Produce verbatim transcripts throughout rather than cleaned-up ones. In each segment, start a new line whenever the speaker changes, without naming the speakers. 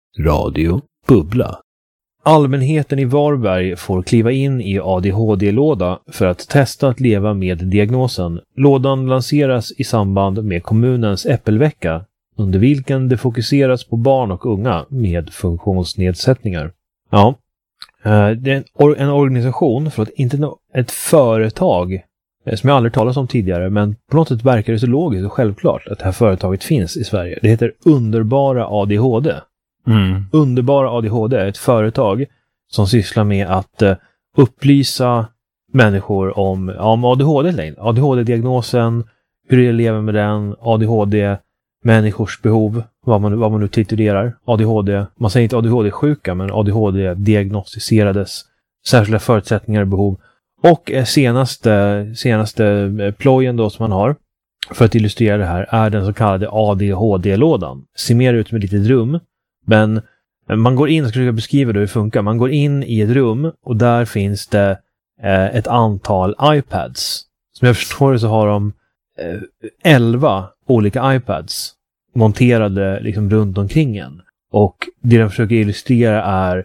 Radio Bubbla. Allmänheten i Varberg får kliva in i A D H D-låda för att testa att leva med diagnosen. Lådan lanseras i samband med kommunens äppelvecka, under vilken det fokuseras på barn och unga med funktionsnedsättningar. Ja, det är en organisation, för att inte ett företag som jag aldrig talat om tidigare, men på något sätt verkar det så logiskt och självklart att det här företaget finns i Sverige. Det heter Underbara A D H D.
Mm.
Underbara A D H D är ett företag som sysslar med att uh, upplysa människor om, om A D H D, A D H D-diagnosen, hur det lever med den, A D H D, människors behov, vad man, vad man nu titulerar A D H D. Man säger inte A D H D-sjuka, men A D H D-diagnostiserades, särskilda förutsättningar och behov. Och senaste, senaste plojen då som man har för att illustrera det här är den så kallade A D H D-lådan. Ser mer ut som ett litet rum, men man går in, och ska beskriva hur det funkar. Man går in i ett rum och där finns det eh, ett antal iPads. Som jag förstår det så har de eh, elva olika iPads monterade liksom runt omkring en. Och det de försöker illustrera är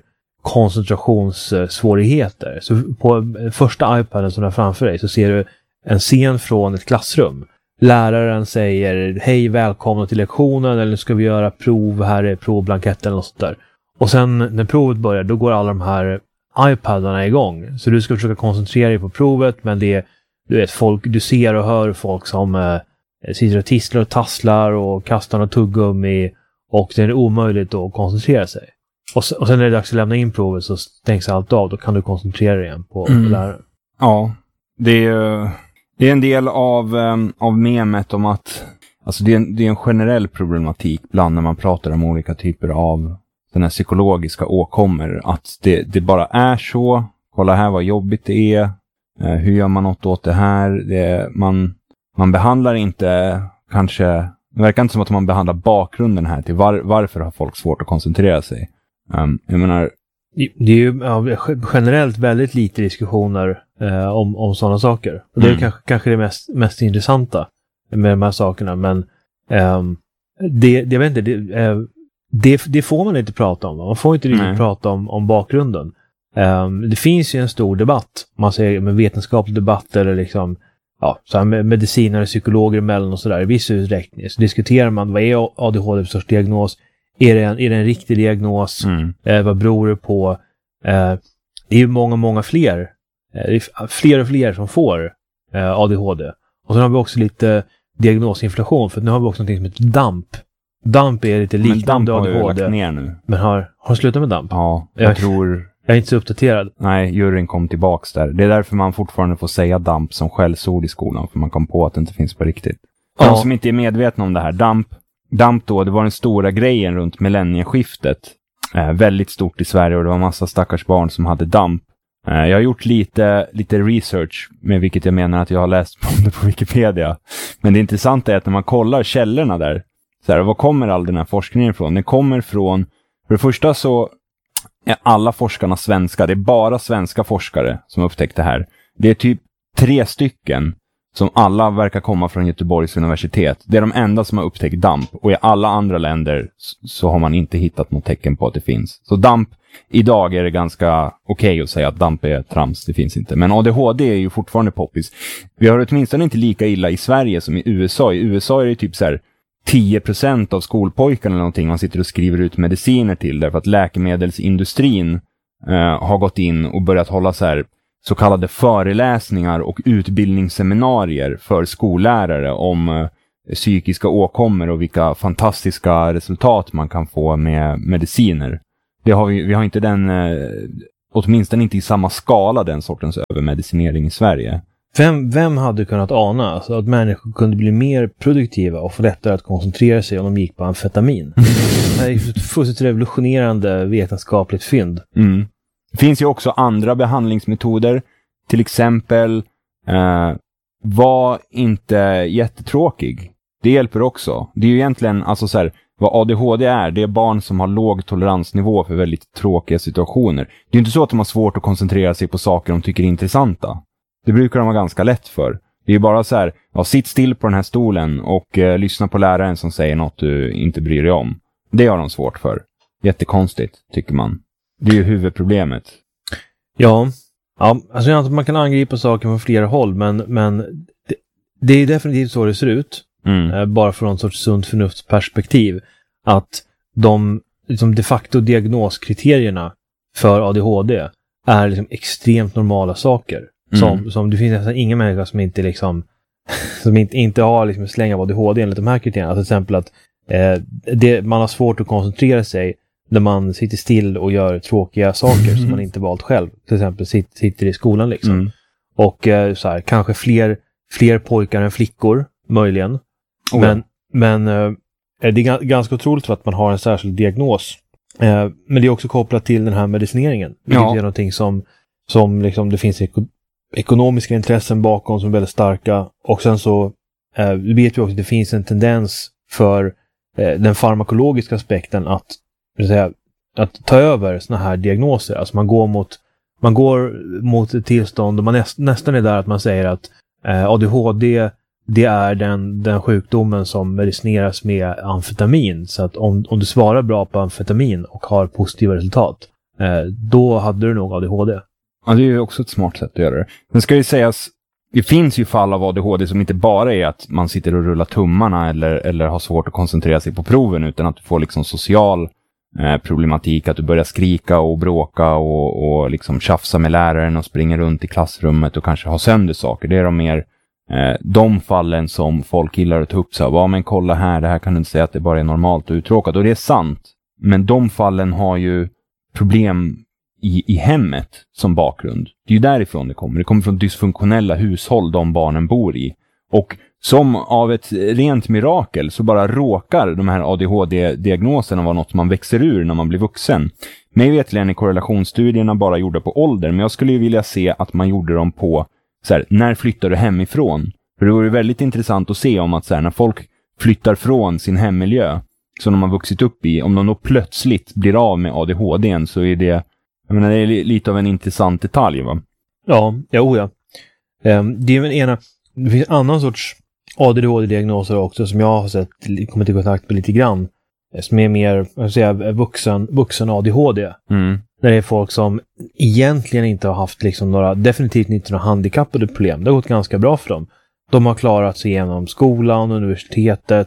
koncentrationssvårigheter. Så på första iPaden som du har framför dig så ser du en scen från ett klassrum. Läraren säger hej, välkomna till lektionen, eller ska vi göra prov, här är provblanketten eller något sånt där. Och sen när provet börjar, då går alla de här iPadarna igång. Så du ska försöka koncentrera dig på provet, men det är, du vet, folk, du ser och hör folk som eh, sitter och tisslar och tasslar och kastar något tuggummi, och det är omöjligt att koncentrera sig. Och sen, och sen när det är dags att lämna in provet så stängs allt av, då kan du koncentrera dig igen på, mm. på läraren.
Ja, det är, det är en del av, um, av memet om att alltså det är, en, det är en generell problematik bland när man pratar om olika typer av den här psykologiska åkommor, att det, det bara är så. Kolla här vad jobbigt det är, uh, hur gör man något åt det här? Det, man, man behandlar inte kanske, det verkar inte som att man behandlar bakgrunden här till var, varför har folk svårt att koncentrera sig. Um, jag menar,
det är ju ja, generellt väldigt lite diskussioner eh, om, om sådana saker. Och det är mm. kanske, kanske det mest, mest intressanta med de här sakerna. Men um, det, det, jag vet inte, det, eh, det, det får man inte prata om. Man får inte riktigt prata om, om bakgrunden. Um, det finns ju en stor debatt, man säger med vetenskaplig debatt eller liksom, ja, så här med medicinare och psykologer emellan och sådär. I viss utsträckning så diskuterar man, vad är A D H D för sorts diagnos? Är det en, är det en riktig diagnos? Mm. Eh, vad beror det på? Eh, det är ju många, många fler. Eh, det är fler och fler som får eh, A D H D. Och så har vi också lite diagnosinflation. För nu har vi också något som heter DAMP. DAMP är lite liknande A D H D.
Men DAMP har ju lagt ner nu.
Men har, har slutat med DAMP?
Ja, jag, jag tror...
Jag är inte så uppdaterad.
Nej, juryn kom tillbaks där. Det är därför man fortfarande får säga DAMP som skällsord i skolan. För man kom på att det inte finns på riktigt. De ja. som inte är medvetna om det här, DAMP DAMP då, det var den stora grejen runt millennieskiftet. Eh, väldigt stort i Sverige, och det var massa stackars barn som hade DAMP. Eh, jag har gjort lite, lite research, med vilket jag menar att jag har läst på det på Wikipedia. Men det intressanta är att när man kollar källorna där, så här, var kommer all den här forskningen ifrån? Den kommer från, för det första så är alla forskarna svenska. Det är bara svenska forskare som upptäckt det här. Det är typ tre stycken som alla verkar komma från Göteborgs universitet. Det är de enda som har upptäckt DAMP. Och i alla andra länder så har man inte hittat något tecken på att det finns. Så DAMP, idag är det ganska okej okay att säga att DAMP är trams. Det finns inte. Men A D H D är ju fortfarande poppis. Vi har åtminstone inte lika illa i Sverige som i U S A. I U S A är det typ så här tio procent av skolpojkarna eller någonting man sitter och skriver ut mediciner till. Därför att läkemedelsindustrin eh, har gått in och börjat hålla så här så kallade föreläsningar och utbildningsseminarier för skollärare om eh, psykiska åkommor och vilka fantastiska resultat man kan få med mediciner. Det har vi, vi har inte den, eh, åtminstone inte i samma skala, den sortens övermedicinering i Sverige.
Vem, vem hade kunnat ana alltså, att människor kunde bli mer produktiva och få lättare att koncentrera sig om de gick på amfetamin? Det är ett fullständigt revolutionerande vetenskapligt fynd.
Mm. Det finns ju också andra behandlingsmetoder. Till exempel, eh, var inte jättetråkig. Det hjälper också. Det är ju egentligen, alltså så här, vad A D H D är, det är barn som har låg toleransnivå för väldigt tråkiga situationer. Det är inte så att de har svårt att koncentrera sig på saker de tycker är intressanta. Det brukar de ha ganska lätt för. Det är ju bara så här, ja, sitt still på den här stolen och eh, lyssna på läraren som säger något du inte bryr dig om. Det har de svårt för. jättekonstigt, tycker man. Det är ju huvudproblemet.
Ja, ja alltså jag antar att man kan angripa saker från flera håll, men, men det, det är definitivt så det ser ut.
Mm.
Eh, bara från en sorts sunt förnuftsperspektiv. Att de liksom de facto diagnoskriterierna för A D H D är liksom extremt normala saker.
Mm.
Som, som det finns nästan ingen människa som inte liksom som inte, inte har liksom släng av A D H D enligt de här kriterierna. Alltså till exempel att eh, det, man har svårt att koncentrera sig när man sitter still och gör tråkiga saker mm. som man inte valt själv. Till exempel sit, sitter i skolan liksom. Mm. Och eh, så här, kanske fler, fler pojkar än flickor, möjligen. Oh. Men, men eh, det är g- ganska otroligt för att man har en särskild diagnos. Eh, men det är också kopplat till den här medicineringen. Vilket ja. är någonting som, som liksom, det finns eko- ekonomiska intressen bakom som är väldigt starka. Och sen så eh, vet vi också att det finns en tendens för eh, den farmakologiska aspekten att, vill säga, att ta över såna här diagnoser. Alltså man går mot, man går mot ett tillstånd och man näst, nästan är där att man säger att eh, A D H D det är den, den sjukdomen som medicineras med amfetamin. Så att om, om du svarar bra på amfetamin och har positiva resultat, eh, då hade du nog A D H D.
Ja, det är ju också ett smart sätt att göra det. Men ska ju sägas, det finns ju fall av A D H D som inte bara är att man sitter och rullar tummarna eller, eller har svårt att koncentrera sig på proven, utan att du får liksom social eh, problematik, att du börjar skrika och bråka och, och liksom tjafsa med läraren och springer runt i klassrummet och kanske ha sönder saker. Det är de mer Eh, de fallen som folk gillar att ta upp så här, ja men kolla här, det här kan du inte säga att det bara är normalt och uttråkat, och det är sant, men de fallen har ju problem i, i hemmet som bakgrund. Det är ju därifrån det kommer, det kommer från dysfunktionella hushåll de barnen bor i, och som av ett rent mirakel så bara råkar de här A D H D-diagnoserna vara något man växer ur när man blir vuxen. Mig vetligen är korrelationsstudierna bara gjorda på ålder, men jag skulle ju vilja se att man gjorde dem på så här, när flyttar du hemifrån? För det vore väldigt intressant att se om att så här, när folk flyttar från sin hemmiljö som de har vuxit upp i, om de då plötsligt blir av med A D H D, så är det, jag menar, det är lite av en intressant detalj, va?
Ja, ja, ja. Um, det är väl ena, det finns en annan sorts A D H D-diagnoser också som jag har sett, kommit i kontakt med lite grann, som är mer, jag säga, vuxen, vuxen A D H D.
Mm.
Där det är folk som egentligen inte har haft liksom några, definitivt inte några handikappade problem. Det har gått ganska bra för dem. De har klarat sig igenom skolan, universitetet.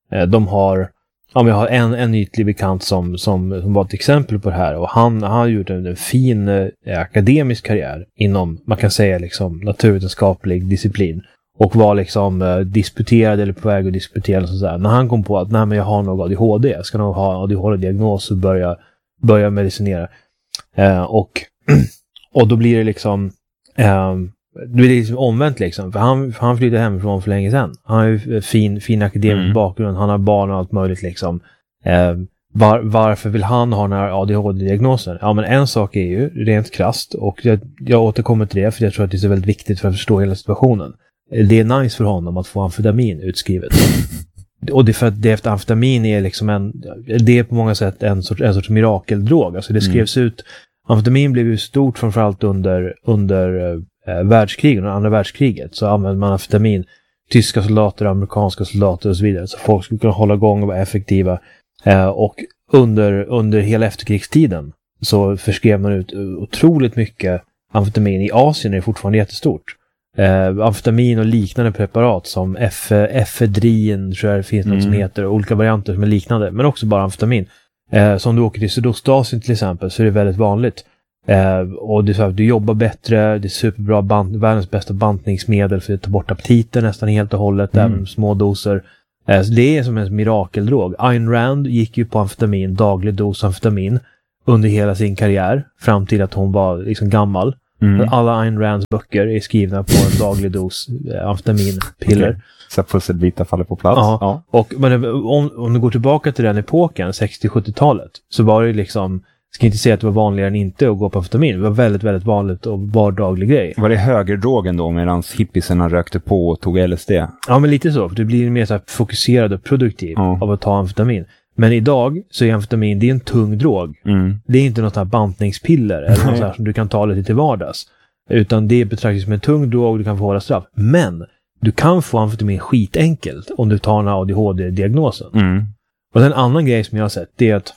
De har, ja, men jag har en, en ytlig bekant som, som, som var ett exempel på det här. Och han, han har gjort en, en fin eh, akademisk karriär inom, man kan säga liksom, naturvetenskaplig disciplin. Och var liksom eh, disputerad eller på väg att disputera. Och sådär. När han kom på att nej, men jag har nog A D H D. Jag ska nog ha A D H D-diagnos och börja, börja medicinera. Eh, och, och då blir det liksom eh, det blir liksom omvänt liksom, för han, han flyttade hemifrån för länge sedan. Han har ju fin, fin akademisk mm. bakgrund, han har barn och allt möjligt liksom. Eh, var, varför vill han ha den här A D H D-diagnosen? Ja, men en sak är ju rent krasst, och jag, jag återkommer till det för jag tror att det är så väldigt viktigt för att förstå hela situationen. Det är nice för honom att få amfetamin utskrivet. Och det är för att det efter amfetamin är liksom en, det är på många sätt en sorts, en sorts mirakeldrog. Alltså det skrevs mm. ut, amfetamin blev ju stort framförallt under, under eh, världskriget, och andra världskriget. Så använde man amfetamin, tyska soldater, amerikanska soldater och så vidare. Så folk skulle kunna hålla igång och vara effektiva. Eh, och under, under hela efterkrigstiden så förskrev man ut otroligt mycket amfetamin. I Asien är det fortfarande jättestort. Uh, amfetamin och liknande preparat som F- efedrin, tror jag det finns något mm. som heter, olika varianter som är liknande, men också bara amfetamin. Uh, som du åker till Sydostasien till exempel, så är det väldigt vanligt. Uh, och det är så här, du jobbar bättre, det är superbra, band, världens bästa bantningsmedel för att ta bort aptiten nästan helt och hållet, mm. även små doser. Uh, så det är som en mirakeldrog. Ayn Rand gick ju på amfetamin, daglig dos amfetamin, under hela sin karriär, fram till att hon var liksom gammal. Mm. Alla Ayn Rands böcker är skrivna på en daglig dos amfetaminpiller. Okay.
Så pusselbitar faller på plats.
Ja. Ja. Och men om, om du går tillbaka till den epoken, sextio-sjuttiotalet, så var det liksom, ska inte säga att det var vanligare än inte att gå på amfetamin. Det var väldigt, väldigt vanligt och vardaglig grej.
Var det högerdrogen då, medan hippisarna rökte på och tog L S D?
Ja, men lite så. För du blir mer så här fokuserad och produktiv ja. av att ta amfetamin. Men idag så är amfetamin, det är en tung drog. Mm. Det är inte något här bantningspiller eller något här som du kan ta lite till vardags. Utan det betraktas som en tung drog, du kan få hålla straff. Men du kan få amfetamin skitenkelt om du tar den här A D H D-diagnosen. Mm. Och en annan grej som jag har sett, det är att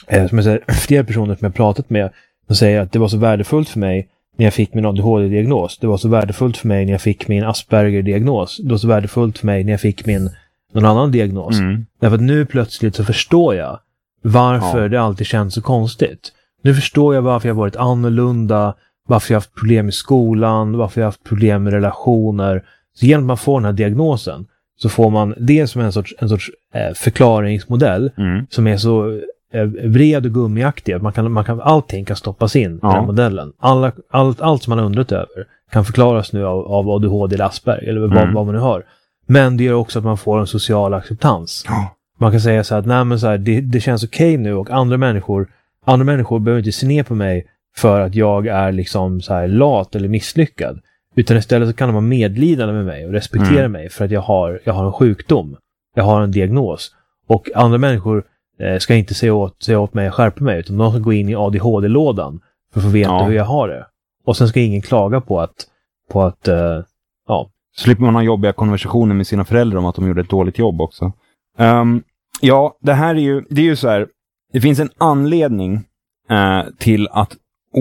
eh, som jag säger, flera personer som jag pratat med, som säger att det var så värdefullt för mig när jag fick min A D H D-diagnos. Det var så värdefullt för mig när jag fick min Asperger-diagnos. Det var så värdefullt för mig när jag fick min någon annan diagnos. Mm. Därför att nu plötsligt så förstår jag varför ja. det alltid känns så konstigt. Nu förstår jag varför jag varit annorlunda, varför jag haft problem i skolan, varför jag haft problem med relationer. Så genom att man får den här diagnosen så får man det som en sorts, en sorts eh, förklaringsmodell mm. som är så eh, vred och gummiaktig att man kan, man kan, allting kan stoppas in ja. i den modellen. Alla, allt, allt som man har undrat över kan förklaras nu av, av A D H D eller Asperger eller vad, mm. vad man nu har. Men det gör också att man får en social acceptans. Ja. Man kan säga så här att nej, men så här, det, det känns okej okay nu och andra människor andra människor behöver inte se ner på mig för att jag är liksom så här lat eller misslyckad. Utan istället så kan de vara medlidande med mig och respektera mm. mig för att jag har, jag har en sjukdom. Jag har en diagnos. Och andra människor eh, ska inte säga åt, säga åt mig och skärpa mig, utan de ska gå in i A D H D-lådan för att få veta ja. hur jag har det. Och sen ska ingen klaga på att, på att eh, ja.
Slipper man ha jobbiga konversationer med sina föräldrar om att de gjorde ett dåligt jobb också. Um, ja, det här är ju, det är ju så här, det finns en anledning eh, till att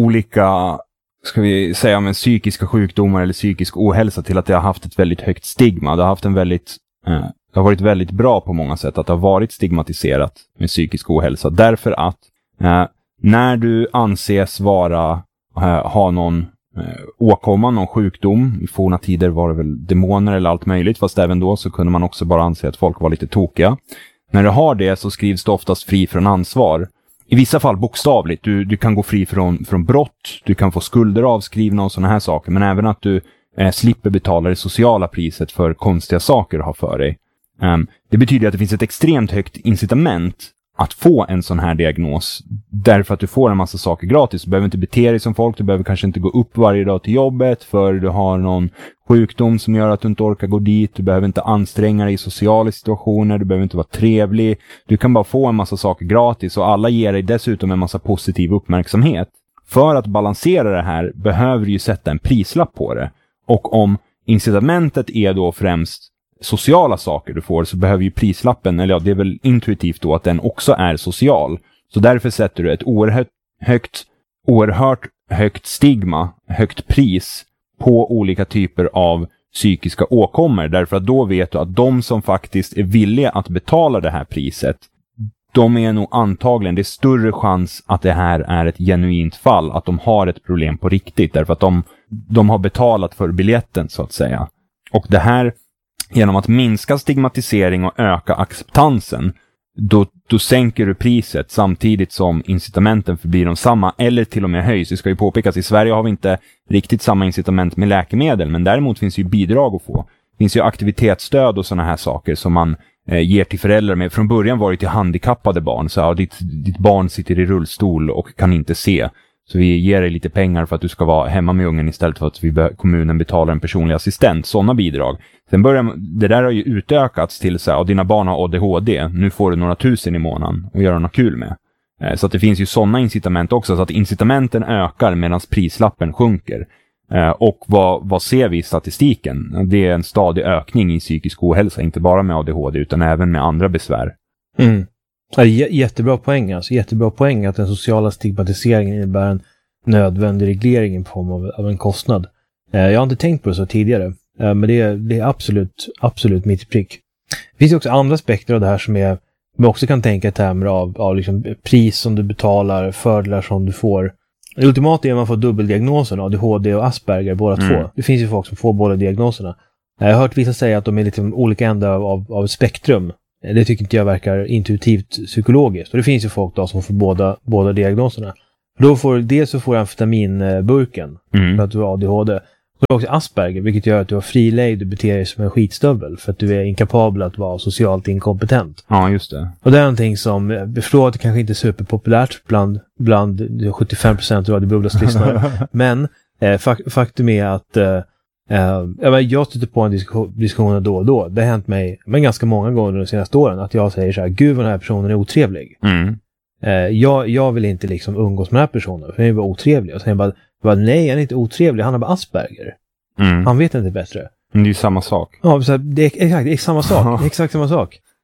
olika, ska vi säga med psykiska sjukdomar eller psykisk ohälsa till att det har haft ett väldigt högt stigma. Det har haft en väldigt, eh, det har varit väldigt bra på många sätt att det har varit stigmatiserat med psykisk ohälsa. Därför att eh, när du anses vara, eh, ha någon eh, åkomma, någon sjukdom, i forna tider var det väl demoner eller allt möjligt, fast även då så kunde man också bara anse att folk var lite tokiga. När du har det så skrivs du oftast fri från ansvar. I vissa fall bokstavligt. Du, du kan gå fri från, från brott. Du kan få skulder avskrivna och sådana här saker. Men även att du eh, slipper betala det sociala priset för konstiga saker du har för dig. Um, det betyder att det finns ett extremt högt incitament att få en sån här diagnos. Därför att du får en massa saker gratis. Du behöver inte bete dig som folk. Du behöver kanske inte gå upp varje dag till jobbet för du har någon sjukdom som gör att du inte orkar gå dit. Du behöver inte anstränga dig i sociala situationer. Du behöver inte vara trevlig. Du kan bara få en massa saker gratis och alla ger dig dessutom en massa positiv uppmärksamhet. För att balansera det här behöver du ju sätta en prislapp på det. Och om incitamentet är då främst sociala saker du får så behöver ju prislappen, eller ja, det är väl intuitivt då att den också är social. Så därför sätter du ett oerhört högt, oerhört högt stigma, högt pris på olika typer av psykiska åkommor. Därför att då vet du att de som faktiskt är villiga att betala det här priset, de är nog antagligen, det är större chans att det här är ett genuint fall, att de har ett problem på riktigt. Därför att de, de har betalat för biljetten så att säga. Och det här, genom att minska stigmatisering och öka acceptansen, då, då sänker du priset samtidigt som incitamenten förblir de samma eller till och med höjs. Det ska ju påpekas, i Sverige har vi inte riktigt samma incitament med läkemedel, men däremot finns ju bidrag att få. Det finns ju aktivitetsstöd och sådana här saker som man eh, ger till föräldrar med. Från början var det till handikappade barn, så ja, ditt, ditt barn sitter i rullstol och kan inte se. Så vi ger dig lite pengar för att du ska vara hemma med ungen istället för att vi be- kommunen betalar en personlig assistent. Sådana bidrag. Sen börjar, det där har ju utökats till så här, dina barn har A D H D. Nu får du några tusen i månaden och göra något kul med. Eh, så att det finns ju sådana incitament också. Så att incitamenten ökar medan prislappen sjunker. Eh, och vad, vad ser vi i statistiken? Det är en stadig ökning i psykisk ohälsa. Inte bara med A D H D utan även med andra besvär.
Mm. Ja, j- jättebra poäng alltså. Jättebra poäng att den sociala stigmatiseringen innebär en nödvändig reglering i form av, av en kostnad. Eh, jag har inte tänkt på det så tidigare. Eh, men det är, det är absolut, absolut mitt prick. Det finns också andra aspekter av det här som är, man också kan tänka i termer av, av liksom pris som du betalar, fördelar som du får. Det ultimata är att man får dubbeldiagnosen, A D H D och Asperger, båda mm. två. Det finns ju folk som får båda diagnoserna. Jag har hört vissa säga att de är lite olika ändar av, av, av spektrum. Det tycker inte jag verkar intuitivt psykologiskt. Och det finns ju folk då som får båda, båda diagnoserna. Då får, dels så får du amfetaminburken mm. för att du har A D H D. Och du har också Asperger, vilket gör att du har frilejd och beter dig som en skitstövel för att du är inkapabel att vara socialt inkompetent.
Ja, just det.
Och det är någonting som, jag förstår att det kanske inte är superpopulärt bland, bland sjuttiofem procent av Radio Bubblas lyssnare. Men eh, fak- faktum är att eh, Uh, jag stöter på en diskussion, diskussion då och då. Det har hänt mig men ganska många gånger de senaste åren att jag säger så här: gud vad den här personen är otrevlig.
Mm.
Uh, jag, jag vill inte liksom umgås med den här personen för den är bara otrevlig. Och sen bara, bara, nej han är inte otrevlig, han har bara Asperger. Mm. Han vet inte bättre.
Men det är ju samma sak.
Ja, så här, det är exakt, det är samma sak. Det är exakt samma sak.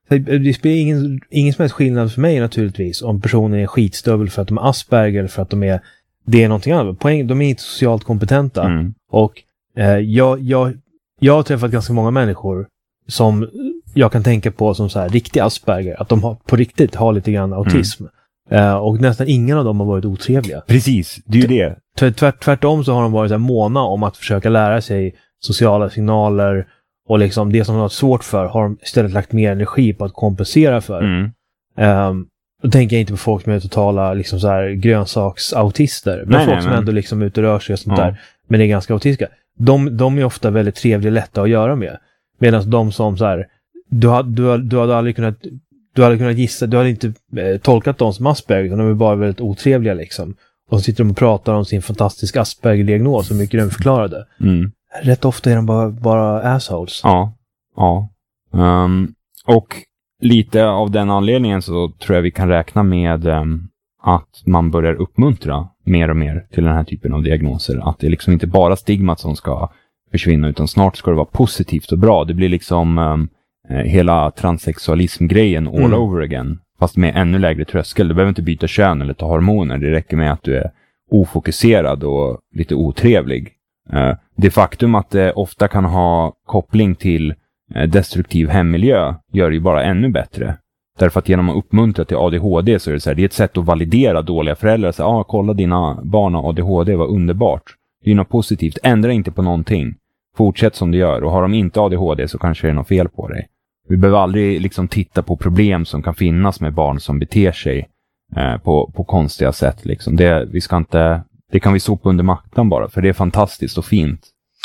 Det spelar ingen, ingen som helst skillnad för mig naturligtvis om personen är skitstövel för att de är Asperger eller för att de är det är någonting annat. Poäng, de är inte socialt kompetenta.
Mm.
Och eh, jag, jag, jag har träffat ganska många människor som jag kan tänka på som så här riktiga Asperger. Att de har, på riktigt har lite grann autism. Mm. Eh, och nästan ingen av dem har varit otrevliga.
Precis, det är ju det.
Tvärt, tvärt, tvärtom så har de varit så här måna om att försöka lära sig sociala signaler. Och liksom det som de har svårt för har de istället lagt mer energi på att kompensera för.
Mm.
Um, då tänker jag inte på folk som är totala liksom så här grönsaksautister. Men
Nej,
folk
nej,
som
men...
ändå liksom ute och rör sig och sånt
ja.
där. Men är ganska autistiska. De, de är ofta väldigt trevliga och lätta att göra med. Medan de som så här, du, hade, du, du hade aldrig kunnat du hade kunnat gissa, du hade inte eh, tolkat dem som Asperger, utan de är bara väldigt otrevliga liksom. Och så sitter de och pratar om sin fantastiska Asperger-diagnos och mycket de förklarade.
Mm.
Rätt ofta är de bara, bara assholes.
Ja, ja. Um, och lite av den anledningen så tror jag vi kan räkna med um, att man börjar uppmuntra mer och mer till den här typen av diagnoser. Att det är liksom inte bara stigmat som ska försvinna, utan snart ska det vara positivt och bra. Det blir liksom um, hela transsexualism-grejen all mm. over again. Fast med ännu lägre tröskel. Du behöver inte byta kön eller ta hormoner. Det räcker med att du är ofokuserad och lite otrevlig. Uh, det faktum att det ofta kan ha koppling till uh, destruktiv hemmiljö gör det ju bara ännu bättre. Därför att genom att uppmuntra till A D H D så är det så här, det är ett sätt att validera dåliga föräldrar. Så ah, kolla dina barn har A D H D, var underbart. Det är något positivt. Ändra inte på någonting. Fortsätt som du gör. Och har de inte A D H D så kanske det är något fel på dig. Vi behöver aldrig liksom titta på problem som kan finnas med barn som beter sig eh, på, på konstiga sätt. Liksom. Det, vi ska inte, det kan vi sopa under mattan bara, för det är fantastiskt och fint.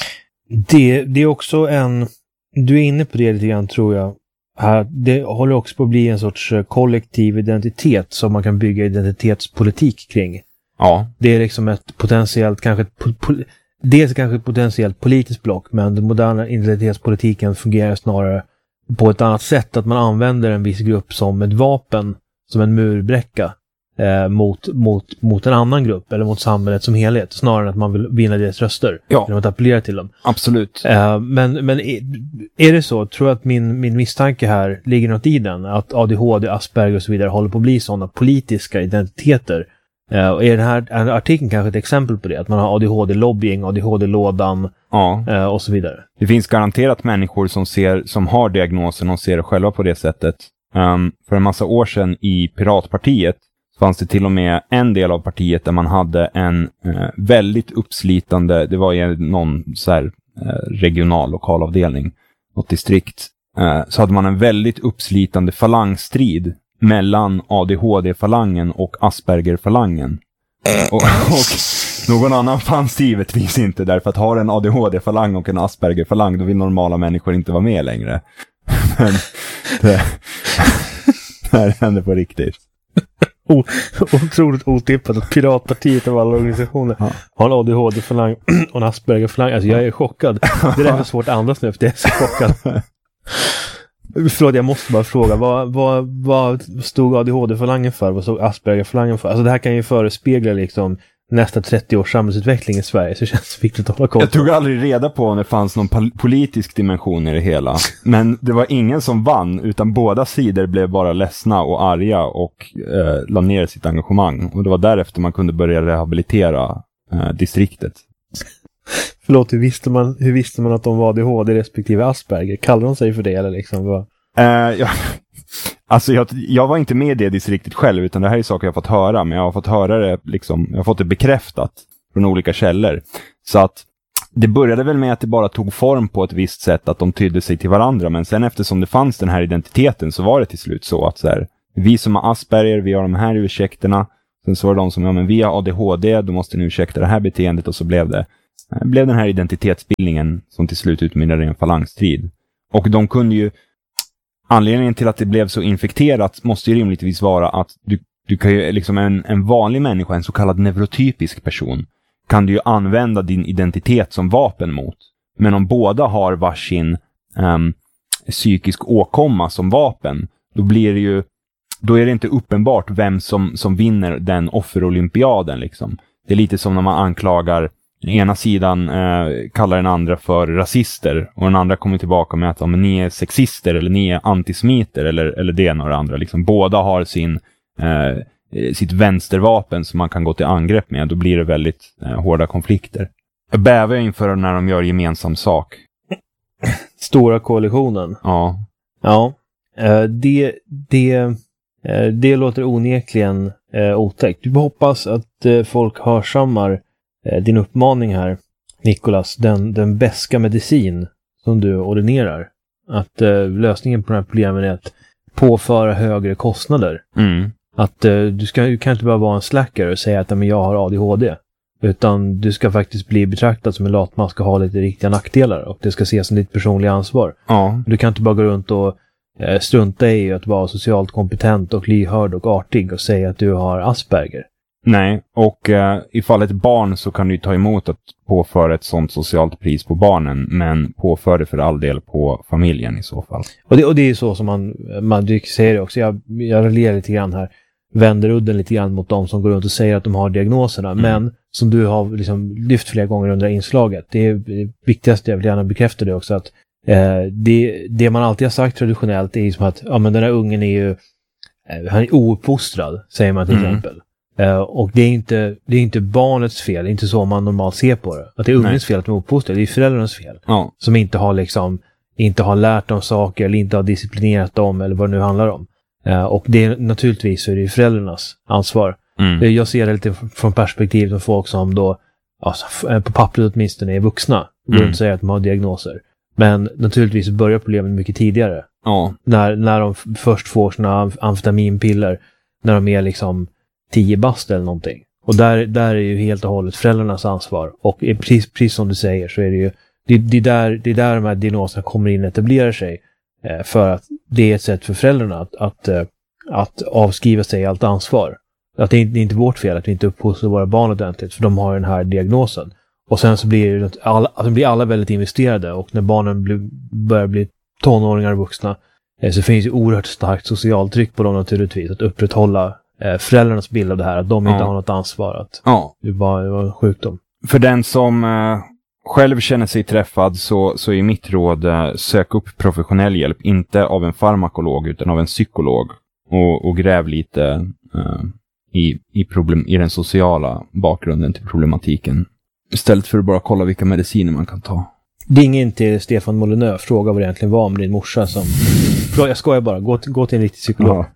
Det, det är också en... Du är inne på det lite grann, tror jag. Här, det håller också på att bli en sorts kollektiv identitet som man kan bygga identitetspolitik kring.
Ja.
Det är liksom ett potentiellt, kanske ett, pol- dels kanske ett potentiellt politiskt block, men den moderna identitetspolitiken fungerar snarare på ett annat sätt, att man använder en viss grupp som ett vapen, som en murbräcka eh, mot, mot, mot en annan grupp eller mot samhället som helhet, snarare än att man vill vinna deras röster
ja.
genom att appellera till dem.
Absolut.
Eh, men men är, är det så, tror jag att min, min misstanke här ligger något i den, att A D H D, Asperger och så vidare håller på att bli sådana politiska identiteter. Uh, och är den här är artikeln kanske ett exempel på det? Att man har A D H D-lobbying, A D H D-lådan
ja.
uh, och så vidare.
Det finns garanterat människor som ser som har diagnosen och ser det själva på det sättet. Um, för en massa år sedan i Piratpartiet fanns det till och med en del av partiet där man hade en uh, väldigt uppslitande, det var ju någon så här, uh, regional lokalavdelning, något distrikt, uh, så hade man en väldigt uppslitande falangstrid mellan A D H D-falangen och Asperger-falangen. Och, och någon annan fanns givetvis inte, därför att har en A D H D-falang och en Asperger-falang, då vill normala människor inte vara med längre. Men det, det här händer på riktigt.
O, otroligt otippat att Piratpartiet av alla organisationer ja. har en A D H D-falang och en Asperger-falang. Alltså jag är chockad. Det är därför svårt att andas nu, för jag är så chockad. Förlåt, jag måste bara fråga, vad, vad, vad stod A D H D-falangen för? Vad stod Asperger-falangen för? Alltså det här kan ju förespegla liksom nästa trettio års samhällsutveckling i Sverige, så det känns viktigt att hålla koll.
Jag tog aldrig reda på om det fanns någon pol- politisk dimension i det hela. Men det var ingen som vann, utan båda sidor blev bara ledsna och arga och eh, la ner sitt engagemang. Och det var därefter man kunde börja rehabilitera eh, distriktet.
Förlåt, hur visste, man, hur visste man att de var A D H D respektive Asperger? Kallade de sig för det eller liksom? Vad?
Uh, jag, alltså jag, jag var inte med i det distriktet själv, utan det här är saker jag har fått höra. Men jag har fått höra det liksom, jag har fått det bekräftat från olika källor. Så att det började väl med att det bara tog form på ett visst sätt, att de tydde sig till varandra. Men sen eftersom det fanns den här identiteten så var det till slut så att så här, vi som har Asperger, vi har de här ursäkterna. Sen så var det de som, ja men vi har A D H D, då måste ni ursäkta det här beteendet, och så blev det blev den här identitetsbildningen som till slut utmynnade i en falangstrid. Och de kunde ju, anledningen till att det blev så infekterat måste ju rimligtvis vara att du, du kan ju liksom en, en vanlig människa, en så kallad neurotypisk person, kan du ju använda din identitet som vapen mot. Men om båda har varsin um, psykisk åkomma som vapen, då blir det ju, då är det inte uppenbart vem som, som vinner den offerolympiaden liksom. Det är lite som när man anklagar den ena sidan eh, kallar den andra för rasister och den andra kommer tillbaka med att ja, men ni är sexister eller ni är antisemiter eller, eller det ena och det andra. Liksom, båda har sin, eh, sitt vänstervapen som man kan gå till angrepp med. Då blir det väldigt eh, hårda konflikter. Jag bävar inför när de gör gemensam sak.
Stora koalitionen.
Ja.
Ja. Eh, det, det, eh, det låter onekligen eh, otäckt. Vi hoppas att eh, folk hörsammar eh, din uppmaning här, Nicholas. Den, den bästa medicin som du ordinerar. Att eh, lösningen på den här problemen är att påföra högre kostnader.
Mm.
Att eh, du, ska, du kan inte bara vara en slacker och säga att men jag har A D H D. Utan du ska faktiskt bli betraktad som en latmask och ha lite riktiga nackdelar. Och det ska ses som ditt personliga ansvar.
Ja.
Du kan inte bara gå runt och eh, strunta i att vara socialt kompetent och lyhörd och artig och säga att du har Asperger.
Nej, och eh, ifall ett barn så kan du ta emot att påföra ett sånt socialt pris på barnen, men påför det för all del på familjen i så fall. Och
det, och det är så som man, man säger det också. Jag, jag raljerar lite grann här. Vänder udden lite grann mot de som går runt och säger att de har diagnoserna. Mm. Men som du har liksom lyft flera gånger under inslaget. Det är det viktigaste, jag vill gärna bekräfta det också. Att eh, det, det man alltid har sagt traditionellt är som att ja, men den här ungen är ju eh, han är ouppfostrad, säger man till mm. exempel. Uh, och det är, inte, det är inte barnets fel, det är inte så man normalt ser på det. Att det är ungens Nej. fel att de är uppfostrade, det är föräldrarnas fel.
Ja.
Som inte har liksom inte har lärt dem saker eller inte har disciplinerat dem eller vad det nu handlar om. Uh, och det är naturligtvis så är det föräldrarnas ansvar. Mm. Jag ser det lite från perspektivet av folk som då alltså, på pappret åtminstone är vuxna och mm. säger att de har diagnoser. Men naturligtvis börjar problemen mycket tidigare.
Ja.
När, när de f- först får sina amfetaminpiller när de är liksom tio bast eller någonting. Och där, där är ju helt och hållet föräldrarnas ansvar. Och precis, precis som du säger så är det ju det, det, där, det är där de här diagnoserna kommer in och etablerar sig. Eh, för att det är ett sätt för föräldrarna att, att, eh, att avskriva sig allt ansvar. Att det är, det är inte vårt fel att vi inte uppfostrar våra barn ordentligt för de har den här diagnosen. Och sen så blir det alla, alltså blir alla väldigt investerade och när barnen blir, börjar bli tonåringar och vuxna eh, så finns det oerhört starkt socialt tryck på dem naturligtvis att upprätthålla eh, föräldrarnas bild av det här, att de inte ja. har något ansvar att
ja.
det var, det var en sjukdom.
För den som eh, själv känner sig träffad så, så är mitt råd eh, sök upp professionell hjälp, inte av en farmakolog utan av en psykolog och, och gräv lite eh, i, i, problem, i den sociala bakgrunden till problematiken. Istället för att bara kolla vilka mediciner man kan ta.
Ring in till Stefan Molinö. Fråga vad det egentligen var med din morsa som... Jag skojar bara. Gå, gå till en riktig psykolog. Ja.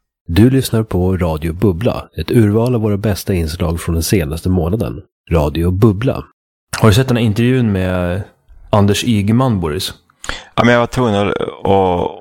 Du lyssnar på Radio Bubbla. Ett urval av våra bästa inslag från den senaste månaden. Radio Bubbla.
Har du sett den här intervjun med Anders Ygeman, Boris?
Ja, men jag var tvungen att, att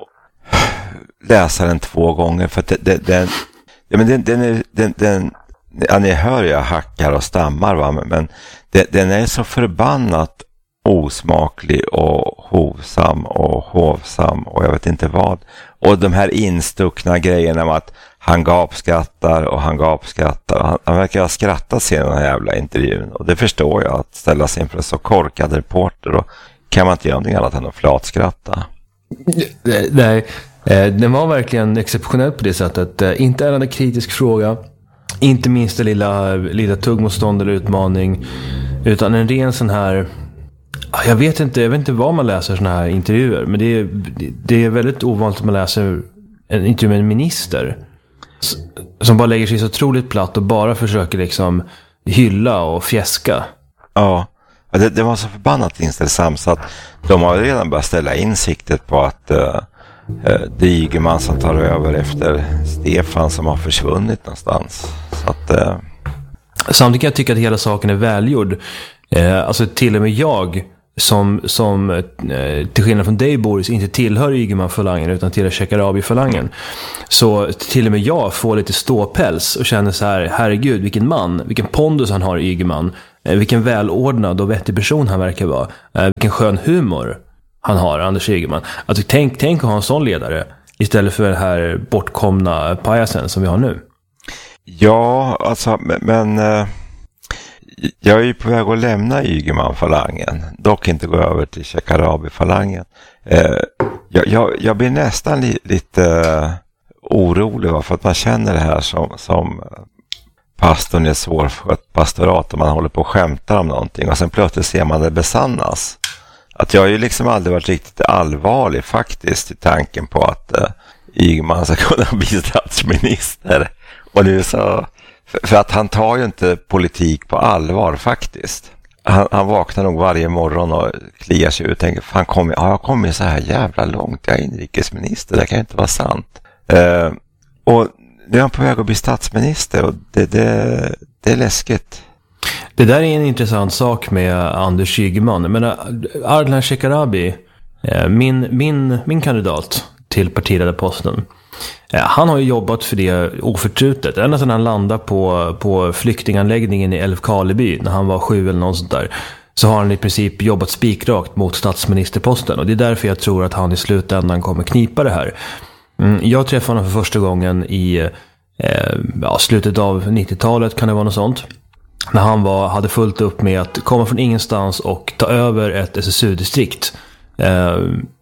läsa den två gånger. För att det, det, den... Ja, men den... den, är, den, den ja, ni hör jag hackar och stammar, va? Men, men den, den är så förbannat osmaklig och hovsam och hovsam och jag vet inte vad. Och de här instuckna grejerna om att han gapskrattar och han gapskrattar. Han, han verkar ha skrattat sig i den här jävla intervjun. Och det förstår jag, att ställa sig inför en så korkad reporter. Och kan man inte göra någonting annat än att flatskratta.
Nej, den var verkligen exceptionell på det sättet. Inte en kritisk fråga. Inte minst det lilla, lilla tuggmotstånd eller utmaning. Utan en ren sån här... Jag vet inte, jag vet inte vad man läser såna här intervjuer. Men det är, det är väldigt ovanligt att man läser en intervju med en minister. Som bara lägger sig så otroligt platt och bara försöker liksom hylla och fjäska.
Ja, det, det var så förbannat inställsamt så att de har redan börjat ställa insiktet på att uh, det är Ygeman som tar över efter Stefan som har försvunnit någonstans. Så att... Uh...
Samtidigt kan jag tycka att hela saken är välgjord. Eh, alltså till och med jag som, som eh, till skillnad från dig, Boris, inte tillhör Ygeman-falangen utan tillhör Shekarabi-falangen. Så till och med jag får lite ståpäls och känner så här, herregud, vilken man, vilken pondus han har, Ygeman. Eh, vilken välordnad och vettig person han verkar vara. Eh, vilken skön humor han har, Anders Ygeman. Alltså, tänk, tänk att ha en sån ledare istället för den här bortkomna pajasen som vi har nu.
Ja, alltså, men... men uh... jag är ju på väg att lämna Ygeman-falangen. Dock inte gå över till Shekarabi-falangen. Eh, jag, jag, jag blir nästan li, lite uh, orolig för att man känner det här som, som pastorn är svårskött pastorat och man håller på och skämtar om någonting och sen plötsligt ser man det besannas. Att jag har ju liksom aldrig varit riktigt allvarlig faktiskt i tanken på att uh, Ygeman ska kunna bli statsminister. Och det är så, för, för att han tar ju inte politik på allvar faktiskt. Han, han vaknar nog varje morgon och kliar sig ut och tänker, fan kom, ja, jag kommer så här jävla långt, jag är inrikesminister, det kan ju inte vara sant. Uh, och nu är han på väg att bli statsminister och det, det, det är läskigt.
Det där är en intressant sak med Anders Ygeman. Jag menar, Ardalan Shekarabi, min, min, min kandidat till partiledarposten, han har ju jobbat för det oförtrutet. Ända sedan han landade på, på flyktinganläggningen i Älvkarleby när han var sju eller något sånt där, så har han i princip jobbat spikrakt mot statsministerposten. Och det är därför jag tror att han i slutändan kommer knipa det här. Jag träffade honom för första gången i eh, ja, slutet av nittiotalet, kan det vara något sånt. När han var, hade fullt upp med att komma från ingenstans och ta över ett S S U-distrikt. Eh,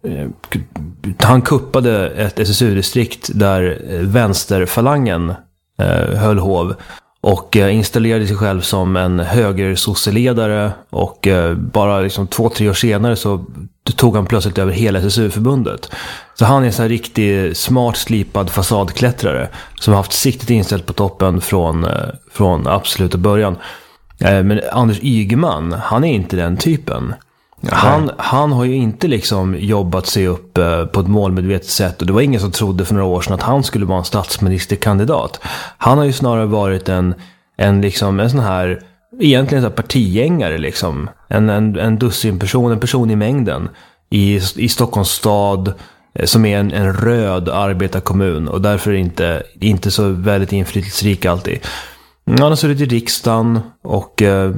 han kuppade ett S S U-distrikt där vänsterfalangen eh, höll hov och eh, installerade sig själv som en högersosseledare och eh, bara liksom två, tre år senare så tog han plötsligt över hela S S U-förbundet. Så han är en sån här riktig smart slipad fasadklättrare som har haft siktet inställt på toppen från, eh, från absoluta början. Eh, men Anders Ygeman, han är inte den typen. Han, han har ju inte liksom jobbat sig upp eh, på ett målmedvetet sätt, och det var ingen som trodde för några år sedan att han skulle vara en statsministerkandidat. Han har ju snarare varit en, en, liksom, en sån här, egentligen en partigängare liksom. En, en, en dussin person, en person i mängden i, i Stockholms stad eh, som är en, en röd arbetarkommun och därför inte, inte så väldigt inflytelserik alltid. Han har suttit i riksdagen och eh,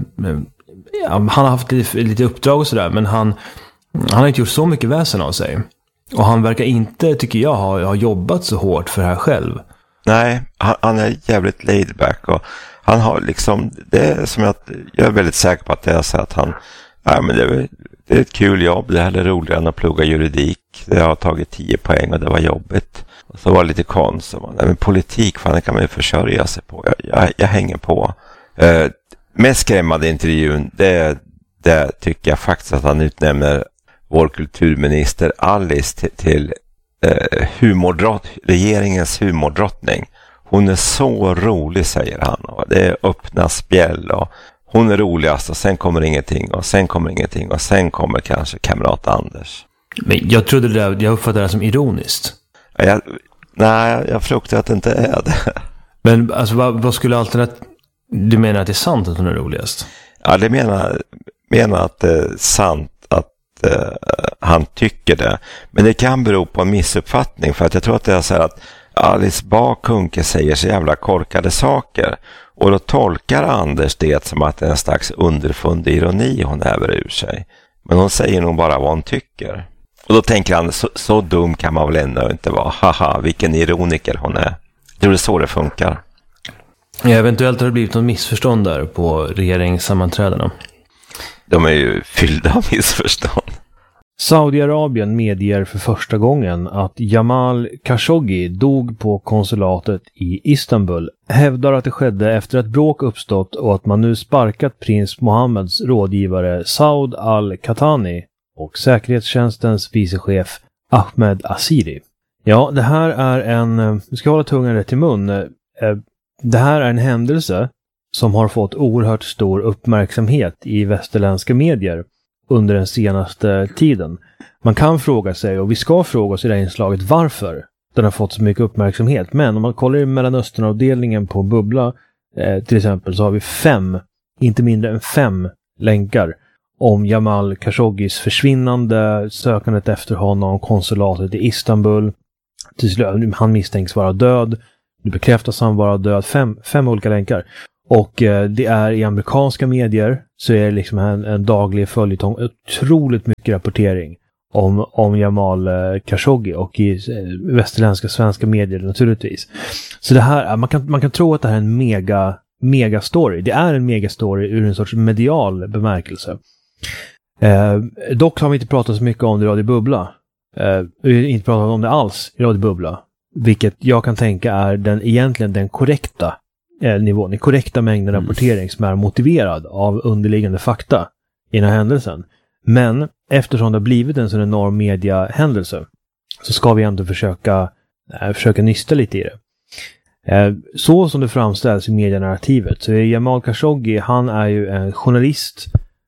ja, han har haft lite, lite uppdrag och sådär, men han, han har inte gjort så mycket väsen av sig. Och han verkar inte, tycker jag, ha, ha jobbat så hårt för det här själv.
Nej, han, han är jävligt laid back och han har liksom, det är som jag, jag är väldigt säker på att det är så att han, ja men det är, det är ett kul jobb, det här är roligare än att plugga juridik, det har tagit tio poäng och det var jobbigt. Och så var det lite konst, men politik, fan det kan man ju försörja sig på, jag, jag, jag hänger på. Uh, mest skrämmande intervjun, det, det tycker jag faktiskt att han utnämner vår kulturminister Alice till, till eh, humordrott, regeringens humordrottning. Hon är så rolig, säger han. Och det är öppna spjäll och hon är roligast och sen kommer ingenting och sen kommer ingenting och sen kommer kanske kamrat Anders.
Men jag trodde det där, jag uppfattade det som ironiskt.
Jag, nej, jag fruktar att det inte är det.
Men alltså, vad, vad skulle alternativt... Du menar att det är sant att hon är roligast?
Ja, det menar, menar att det är sant att uh, han tycker det. Men det kan bero på en missuppfattning. För att jag tror att det är så här att Alice Bah Kuhnke säger så jävla korkade saker. Och då tolkar Anders det som att det är en slags underfundig ironi hon häver ur sig. Men hon säger nog bara vad hon tycker. Och då tänker han, så, så dum kan man väl ändå inte vara. Haha, vilken ironiker hon är. Det är så det funkar.
Ja, eventuellt har det blivit något missförstånd där på regeringssammanträdena.
De är ju fyllda av missförstånd.
Saudiarabien medger för första gången att Jamal Khashoggi dog på konsulatet i Istanbul. Hävdar att det skedde efter att bråk uppstått och att man nu sparkat prins Mohammeds rådgivare Saud al-Qahtani och säkerhetstjänstens vicechef Ahmed Asiri. Ja, det här är en... Vi ska hålla tungan rätt i mun. Det här är en händelse som har fått oerhört stor uppmärksamhet i västerländska medier under den senaste tiden. Man kan fråga sig, och vi ska fråga oss i det här inslaget, varför den har fått så mycket uppmärksamhet. Men om man kollar i Mellanöstern-avdelningen på Bubbla eh, till exempel, så har vi fem, inte mindre än fem länkar om Jamal Khashoggis försvinnande, sökandet efter honom, konsulatet i Istanbul. Till slut, han misstänks vara död. Det bekräftas han vara död. Fem, fem olika länkar. Och eh, det är i amerikanska medier så är det liksom en, en daglig följetong. Otroligt mycket rapportering om, om Jamal eh, Khashoggi och i eh, västerländska svenska medier naturligtvis. Så det här, man kan, man kan tro att det här är en mega, mega story. Det är en mega story ur en sorts medial bemärkelse. Eh, dock har vi inte pratat så mycket om det i Radio Bubbla. Eh, vi har inte pratat om det alls i Radio Bubbla. Vilket jag kan tänka är den egentligen den korrekta eh, nivån, den korrekta mängden
Mm.
rapportering som är motiverad av underliggande fakta i den här händelsen. Men eftersom det har blivit en sån enorm mediahändelse så ska vi ändå försöka, eh, försöka nysta lite i det. Eh, så som det framställs i medienarrativet så är Jamal Khashoggi, han är ju en journalist,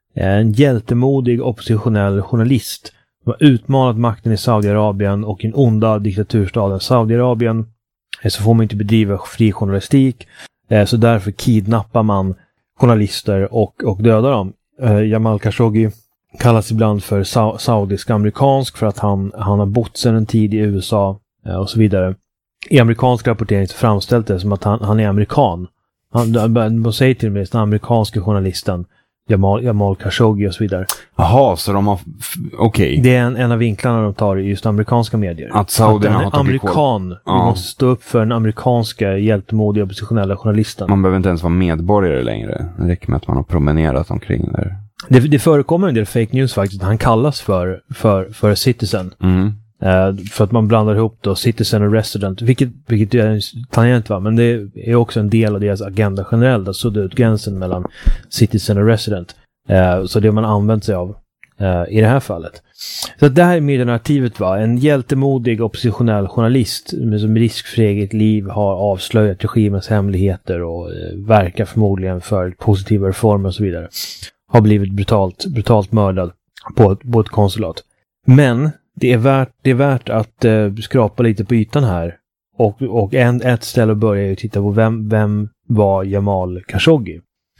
en hjältemodig oppositionell journalist som har utmanat makten i Saudiarabien och i den onda diktaturstaden Saudiarabien. Eh, så får man inte bedriva fri journalistik, eh, så därför kidnappar man journalister och, och dödar dem. Eh, Jamal Khashoggi kallas ibland för sa- saudisk-amerikansk för att han, han har bott sedan en tid i U S A eh, och så vidare. I amerikansk rapportering så framställt det som att han, han är amerikan. Han, de säger till och med den amerikanska journalisten Jamal, Jamal Khashoggi och så vidare.
Jaha, så de har... F- Okej.
Det är en, en av vinklarna de tar i just amerikanska medier.
Att saudierna
han
har
är
tagit
amerikan. Vi
Ja.
måste stå upp för den amerikanska hjältemodiga oppositionella journalisten.
Man behöver inte ens vara medborgare längre. Det räcker med att man har promenerat omkring där.
Det, det förekommer en del fake news faktiskt. Han kallas för, för, för citizen.
Mm.
Uh, för att man blandar ihop då citizen och resident, vilket, vilket är en tangent, va? Men det är också en del av deras agenda generellt, att sudda ut gränsen mellan citizen och resident. Uh, så det har man använt sig av uh, i det här fallet. Så det här är medienarrativet, va? En hjältemodig oppositionell journalist med som risk för eget liv har avslöjat regimens hemligheter och uh, verkar förmodligen för positiva reformer och så vidare. Har blivit brutalt, brutalt mördad på ett, på ett konsulat. Men det är värt, det är värt att uh, skrapa lite på ytan här. Och, och en, ett ställe att börja är att titta på vem, vem var Jamal Khashoggi.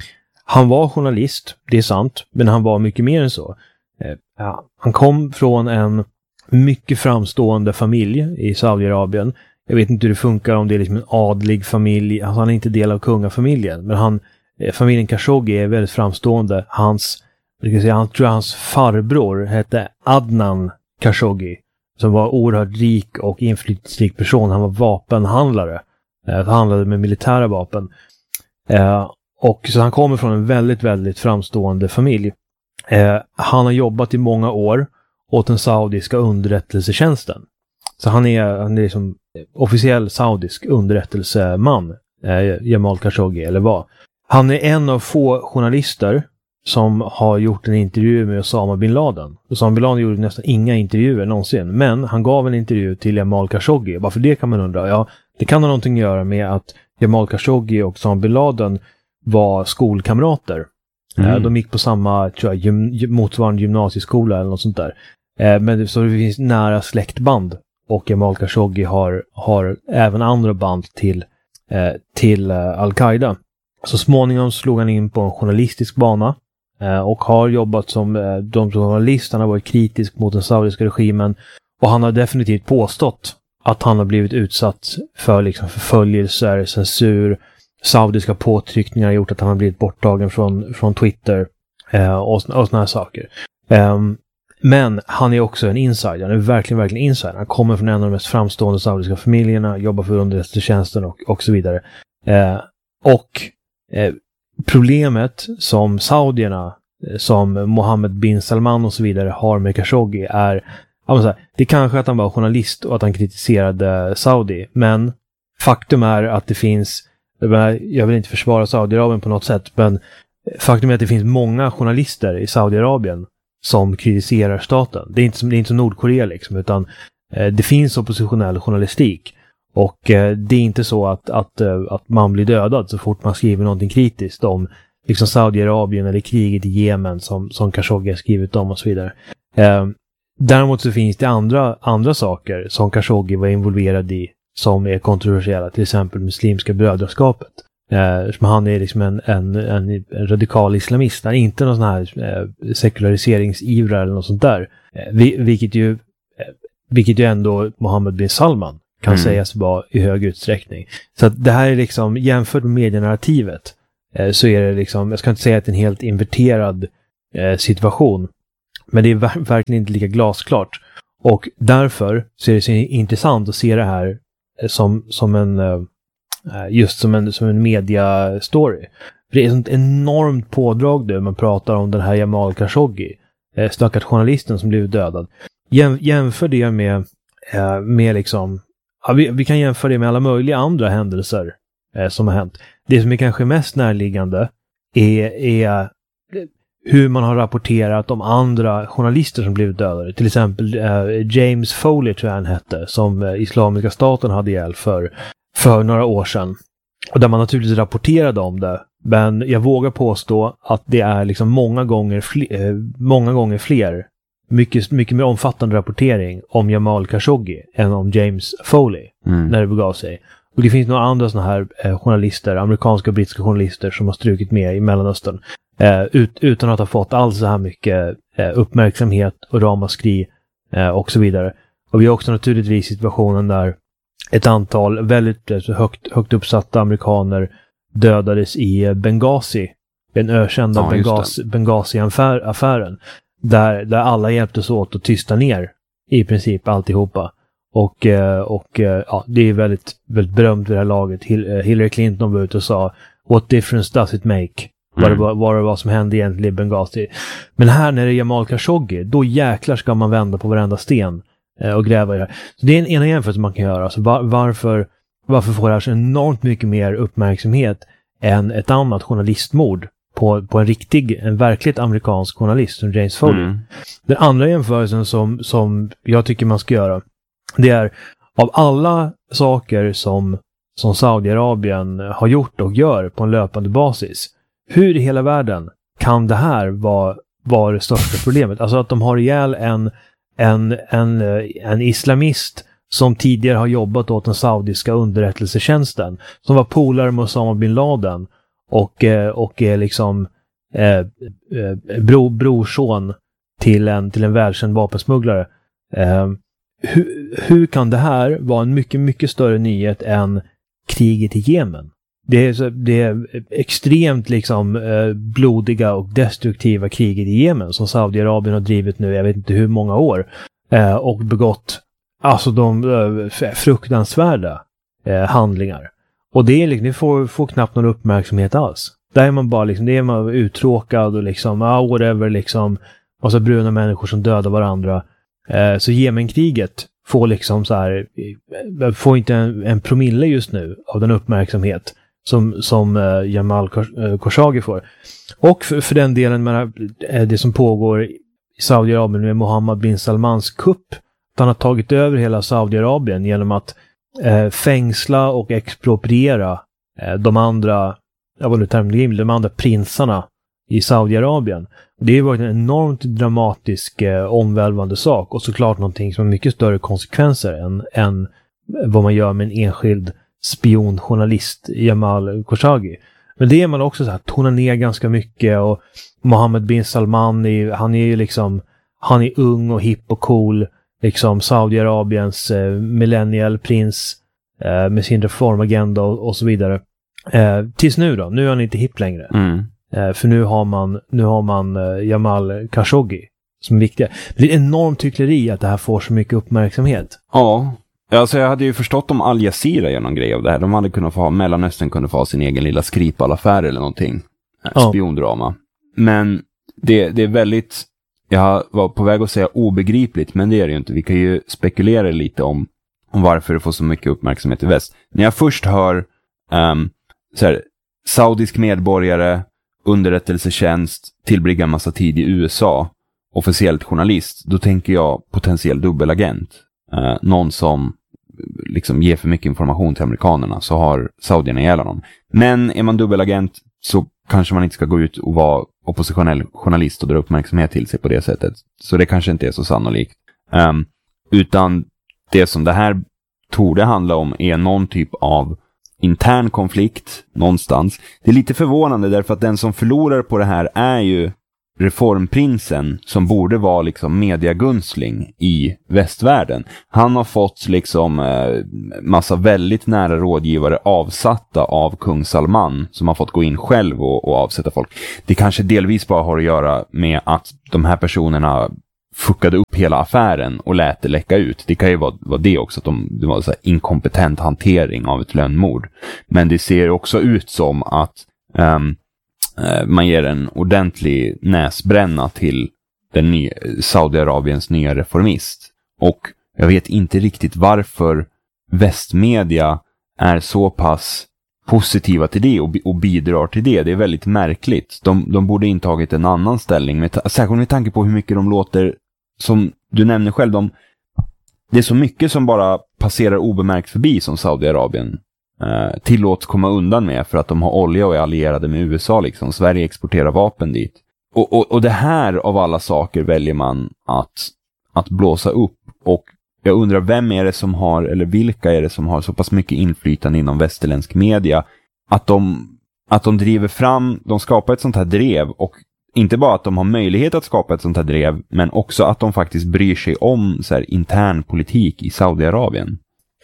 Han var journalist, det är sant, men han var mycket mer än så. Uh, ja, han kom från en mycket framstående familj i Saudiarabien. Jag vet inte hur det funkar, om det är liksom en adlig familj. Alltså han är inte del av kungafamiljen, men han, eh, familjen Khashoggi är väldigt framstående. Hans, jag ska säga, han tror hans farbror hette Adnan Khashoggi, som var oerhört rik och inflytelserik person. Han var vapenhandlare. Eh, han handlade med militära vapen. Eh, och så han kommer från en väldigt, väldigt framstående familj. Eh, han har jobbat i många år åt den saudiska underrättelsetjänsten. Så han är, han är liksom officiell saudisk underrättelseman, eh, Jamal Khashoggi, eller vad. Han är en av få journalister som har gjort en intervju med Osama bin Laden. Osama bin Laden gjorde nästan inga intervjuer någonsin, men han gav en intervju till Jamal Khashoggi. Varför det kan man undra? Ja, det kan ha någonting att göra med att Jamal Khashoggi och Osama bin Laden var skolkamrater. Mm. Eh, de gick på samma, tror jag, gym- motsvarande gymnasieskola eller något sånt där. Eh, men så det finns nära släktband. Och Jamal Khashoggi har, har även andra band till, eh, till eh, Al-Qaida. Så småningom slog han in på en journalistisk bana. Eh, och har jobbat som eh, de journalist. Han har varit kritisk mot den saudiska regimen. Och han har definitivt påstått att han har blivit utsatt för liksom förföljelser, censur. Saudiska påtryckningar har gjort att han har blivit borttagen från, från Twitter. Eh, och, och såna här saker. Um, Men han är också en insider. Han är verkligen, verkligen insider. Han kommer från en av de mest framstående saudiska familjerna, jobbar för underrättelsetjänsten och, och så vidare. Eh, och eh, problemet som saudierna, eh, som Mohammed bin Salman och så vidare har med Khashoggi är, jag säga, det är kanske att han var journalist och att han kritiserade Saudi. Men faktum är att det finns, jag vill inte försvara Saudiarabien på något sätt, men faktum är att det finns många journalister i Saudiarabien som kritiserar staten. Det är inte som, det är inte som Nordkorea liksom, utan eh, det finns oppositionell journalistik. Och eh, det är inte så att, att, eh, att man blir dödad så fort man skriver någonting kritiskt om liksom Saudiarabien eller kriget i Jemen som, som Khashoggi har skrivit om och så vidare. Eh, däremot så finns det andra, andra saker som Khashoggi var involverad i som är kontroversiella, till exempel muslimska brödraskapet. Eh, han är liksom en, en, en radikal islamist. Han är inte någon sån här eh, sekulariseringsivrare eller något sånt där. Eh, vi, vilket, ju, eh, vilket ju ändå Mohammed bin Salman kan mm. sägas vara i hög utsträckning. Så att det här är liksom, jämfört med medienarrativet, eh, så är det liksom, jag ska inte säga att det är en helt inverterad eh, situation. Men det är ver- verkligen inte lika glasklart. Och därför så är det så intressant att se det här eh, som, som en... Eh, just som en, som en media-story. För det är ett sånt enormt pådrag där man pratar om den här Jamal Khashoggi, eh, stackars journalisten som blev dödad. Jäm, jämför det med, eh, med liksom, ja, vi, vi kan jämföra det med alla möjliga andra händelser eh, som har hänt. det som är kanske mest närliggande är, är hur man har rapporterat om andra journalister som blivit dödade. Till exempel eh, James Foley tror jag han hette, som eh, Islamiska staten hade ihjäl för, för några år sedan. Och där man naturligtvis rapporterade om det. Men jag vågar påstå att det är liksom många gånger fler, eh, många gånger fler mycket, mycket mer omfattande rapportering om Jamal Khashoggi än om James Foley mm. när det begav sig. Och det finns några andra såna här eh, journalister, amerikanska och brittiska journalister som har strukit med i Mellanöstern eh, ut, utan att ha fått alls så här mycket eh, uppmärksamhet och ramaskri eh, och så vidare. Och vi har också naturligtvis situationen där ett antal väldigt eh, högt, högt uppsatta amerikaner dödades i Benghazi, den ökända ja, Benghazi, Benghazi-affären, där, där alla hjälptes åt att tysta ner i princip alltihopa. Och, och ja, det är väldigt, väldigt berömt vid det här laget. Hillary Clinton var ute och sa what difference does it make? Mm. Vad, det, vad det var som hände egentligen i Benghazi. Men här när det är Jamal Khashoggi, då jäklar ska man vända på varenda sten och gräva i det här. Så det är en ena jämförelse man kan göra. Alltså var, varför, varför får det här så enormt mycket mer uppmärksamhet än ett annat journalistmord på, på en riktig, en verkligt amerikansk journalist som James Foley. Mm. Den andra jämförelsen som, som jag tycker man ska göra, det är av alla saker som, som Saudiarabien har gjort och gör på en löpande basis. Hur i hela världen kan det här vara, vara det största problemet? Alltså att de har ihjäl en, en, en, en islamist som tidigare har jobbat åt den saudiska underrättelsetjänsten. Som var polare med Osama bin Laden. Och, och är liksom eh, bro, brorson till en, till en välkänd vapensmugglare. Eh, hur, hur kan det här vara en mycket, mycket större nyhet än kriget i Jemen? Det är, så, det är extremt liksom eh, blodiga och destruktiva kriget i Jemen som Saudiarabien har drivit nu, jag vet inte hur många år. Eh, och begått alltså de eh, fruktansvärda eh, handlingar. Och det, är liksom, det får, får knappt någon uppmärksamhet alls. Där är man bara liksom, det är man uttråkad och liksom, ah, whatever liksom, och så bruna människor som dödar varandra. Eh, så Jemenkriget får liksom så här, får inte en, en promille just nu av den uppmärksamhet som, som eh, Jamal Khashoggi får. Och för, för den delen med eh, det som pågår i Saudiarabien med Mohammed bin Salmans kupp, att han har tagit över hela Saudiarabien genom att Eh, fängsla och expropriera eh, de andra, jag var nu termen, de andra prinsarna i Saudiarabien. Det har varit en enormt dramatisk eh, omvälvande sak och såklart någonting som har mycket större konsekvenser än, än vad man gör med en enskild spionjournalist, Jamal Khashoggi. Men det är man också så här, tonar ner ganska mycket, och Mohammed bin Salman är, han är ju liksom, han är ung och hipp och cool, liksom Saudiarabiens eh, millennial prins eh, med sin reformagenda och, och så vidare. Eh, tills nu då, nu är han inte hipp längre.
Mm.
Eh, för nu har man, nu har man eh, Jamal Khashoggi som är viktig. Det är enormt hyckleri att det här får så mycket uppmärksamhet.
Ja, alltså jag hade ju förstått om Al Jazeera gör någon grej av det här. De hade kunnat få ha, Mellanöstern kunde få ha sin egen lilla Skripal-affär eller någonting. Ja. Spiondrama. Men det, det är väldigt, jag var på väg att säga obegripligt, men det är det ju inte. Vi kan ju spekulera lite om, om varför det får så mycket uppmärksamhet i väst. När jag först hör um, så här, saudisk medborgare, underrättelsetjänst, tillbringar massa tid i U S A, officiellt journalist, då tänker jag potentiell dubbelagent. Uh, någon som liksom ger för mycket information till amerikanerna, så har saudierna ihjäl honom. Men är man dubbelagent så kanske man inte ska gå ut och vara oppositionell journalist och dra uppmärksamhet till sig på det sättet. Så det kanske inte är så sannolikt. Um, utan det som det här torde handla om är någon typ av intern konflikt någonstans. Det är lite förvånande därför att den som förlorar på det här är ju reformprinsen, som borde vara liksom mediagunstling i västvärlden. Han har fått liksom eh, massa väldigt nära rådgivare avsatta av kung Salman, som har fått gå in själv och, och avsätta folk. Det kanske delvis bara har att göra med att de här personerna fuckade upp hela affären och lät det läcka ut. Det kan ju vara, vara det också, att de, det var så här inkompetent hantering av ett lönnmord. Men det ser också ut som att um, man ger en ordentlig näsbränna till den nya, Saudiarabiens nya reformist. Och jag vet inte riktigt varför västmedia är så pass positiva till det och, och bidrar till det. Det är väldigt märkligt. De, de borde inte tagit en annan ställning. Med, särskilt med tanke på hur mycket de låter, som du nämner själv, de, det är så mycket som bara passerar obemärkt förbi som Saudiarabien eh, tillåts komma undan med för att de har olja och är allierade med U S A. Liksom. Sverige exporterar vapen dit. Och, och, och det här av alla saker väljer man att, att blåsa upp. Och jag undrar, vem är det som har, eller vilka är det som har så pass mycket inflytande inom västerländsk media att de, att de driver fram, de skapar ett sånt här drev, och inte bara att de har möjlighet att skapa ett sånt här drev, men också att de faktiskt bryr sig om så här intern politik i Saudiarabien.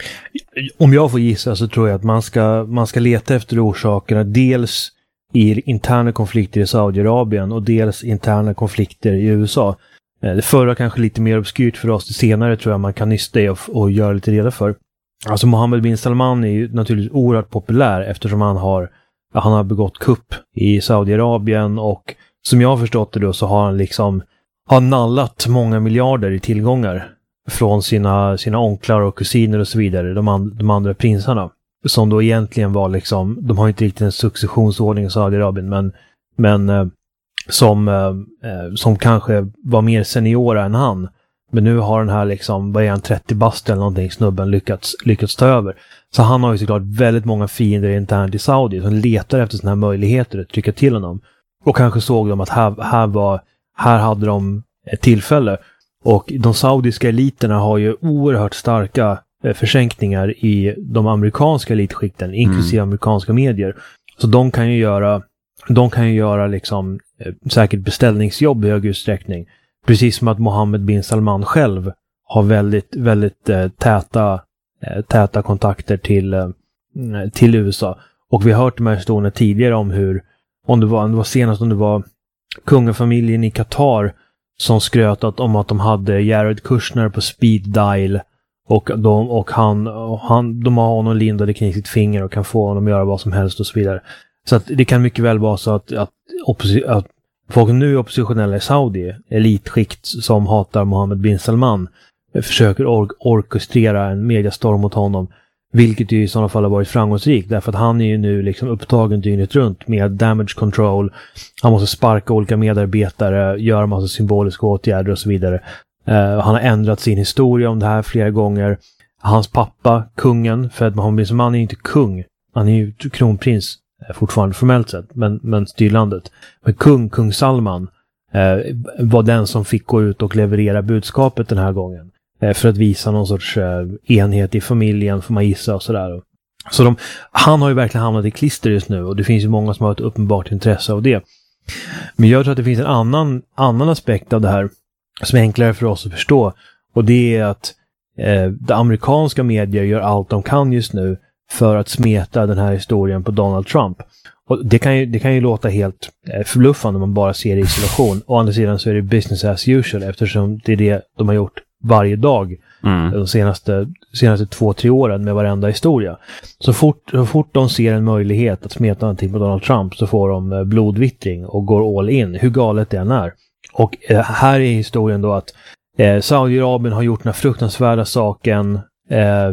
Om jag får gissa så tror jag att man ska, man ska leta efter orsakerna dels i interna konflikter i Saudiarabien och dels interna konflikter i U S A. Det förra kanske lite mer obskyrt för oss, det senare tror jag man kan nysta i och, och göra lite reda för. Alltså Mohammed bin Salman är ju naturligtvis oerhört populär eftersom han har, han har begått kupp i Saudiarabien, och som jag har förstått det då så har han liksom har nallat många miljarder i tillgångar från sina, sina onklar och kusiner och så vidare, de, an, de andra prinsarna. Som då egentligen var liksom, de har inte riktigt en successionsordning i Saudiarabien, men, men eh, som, eh, som kanske var mer seniora än han. Men nu har den här liksom, vad är han, trettio bast eller någonting, snubben lyckats, lyckats ta över. Så han har ju såklart väldigt många fiender internt i Saudi som letar efter såna här möjligheter att trycka till honom. Och kanske såg de att här, här, var, här hade de ett tillfälle. Och de saudiska eliterna har ju oerhört starka eh, försänkningar i de amerikanska elitskikten, inklusive mm. amerikanska medier. Så de kan ju göra, de kan ju göra liksom, eh, säkert beställningsjobb i hög utsträckning. Precis som att Mohammed bin Salman själv har väldigt, väldigt eh, täta, eh, täta kontakter till, eh, till U S A. Och vi har hört de här historierna tidigare om hur, om det var, om det var senast om det var kungafamiljen i Qatar som skröt om att de hade Jared Kushner på speed dial, och, de, och, han, och han, de har honom lindade kring sitt finger och kan få honom att göra vad som helst och så vidare. Så att det kan mycket väl vara så att, att, opposi- att folk nu är oppositionella i Saudi, elitskikt som hatar Mohammed bin Salman, försöker or- orkestrera en mediastorm mot honom, vilket ju i sådana fall har varit framgångsrikt, därför att han är ju nu liksom upptagen dygnet runt med damage control. Han måste sparka olika medarbetare, göra massa symboliska åtgärder och så vidare. Uh, han har ändrat sin historia om det här flera gånger. Hans pappa, kungen, för att Mohammed bin Salman är ju inte kung, han är ju kronprins fortfarande formellt sett, men, men styrlandet. Men kung, kung Salman eh, var den som fick gå ut och leverera budskapet den här gången. Eh, för att visa någon sorts eh, enhet i familjen, får man gissa och sådär. Så de, han har ju verkligen hamnat i klister just nu, och det finns ju många som har ett uppenbart intresse av det. Men jag tror att det finns en annan, annan aspekt av det här som är enklare för oss att förstå, och det är att eh, de amerikanska medier gör allt de kan just nu för att smeta den här historien på Donald Trump. Och det kan ju, det kan ju låta helt eh, förbluffande om man bara ser det i isolation. Å andra sidan så är det business as usual, eftersom det är det de har gjort varje dag mm. de senaste, senaste två, tre åren med varenda historia. Så fort, så fort de ser en möjlighet att smeta någonting på Donald Trump så får de eh, blodvittring och går all in, hur galet det än är. Och eh, här är historien då att eh, Saudiarabien har gjort den här fruktansvärda saken. Eh,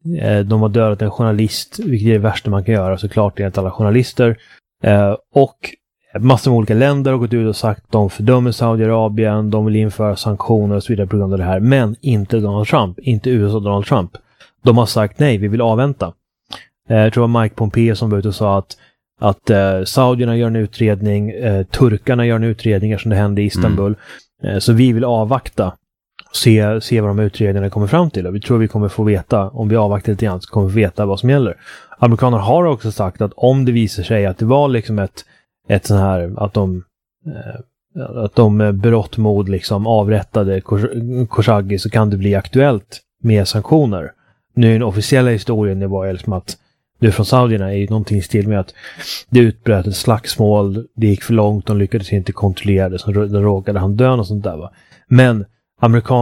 De har dödat en journalist, vilket är det värsta man kan göra, såklart enligt alla journalister. Eh, och massor med olika länder har gått ut och sagt att de fördömer Saudiarabien, de vill införa sanktioner och så vidare på grund av det här. Men inte Donald Trump, inte U S A Donald Trump. De har sagt nej, vi vill avvänta. Eh, jag tror det var Mike Pompeo som var ute och sa att, att eh, saudierna gör en utredning, eh, turkarna gör en utredning som det hände i Istanbul. Mm. Eh, så vi vill avvakta. Se, se vad de utredningarna kommer fram till. Och vi tror vi kommer få veta, om vi avvaktar lite grann så kommer vi veta vad som gäller. Amerikaner har också sagt att om det visar sig att det var liksom ett, ett sån här, att de eh, att de brott mod liksom avrättade Khashoggi, så kan det bli aktuellt med sanktioner. Nu den officiella historien det var liksom att nu från saudierna är ju någonting stil med att det utbröt ett slagsmål, det gick för långt, de lyckades inte kontrollera det, så då råkade han dö och sånt där va. Men amerikaner